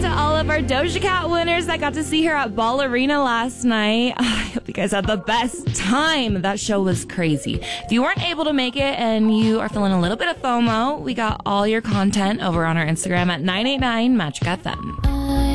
to all of our Doja Cat winners that got to see her at Ball Arena last night. I hope you guys had the best time. That show was crazy. If you weren't able to make it and you are feeling a little bit of FOMO, we got all your content over on our Instagram at 989 Magic FM.